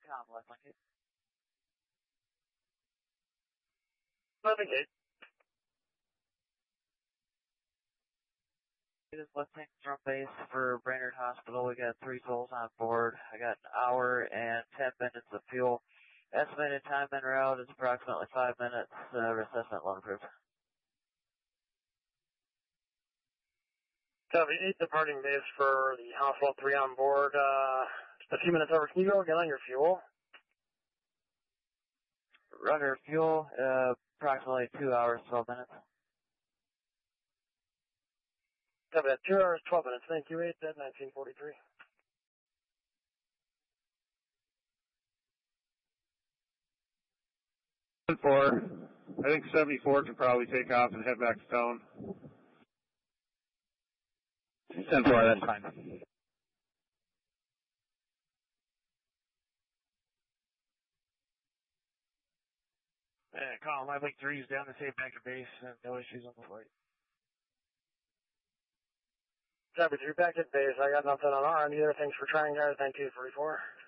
Complex, thank you. Living Gate. This is lifting from base for Brainerd Hospital. We got 3 souls on board. I got an hour and 10 minutes of fuel. Estimated time en route is approximately 5 minutes. Assessment loan approved. Copy 8 departing base for the Hospital 3 on board. Just a few minutes over. Can you go again on your fuel? Rudder fuel, approximately 2 hours, 12 minutes. Copy that. 2 hours, 12 minutes. Thank you, 8 dead 1943. 4. I think 74 can probably take off and head back to town. 10-4, that's fine. Column Live Lake 3 is down to safe back to base and no issues on the flight. Copy 3 back at base. I got nothing on our end either. Thanks for trying, guys. 1944.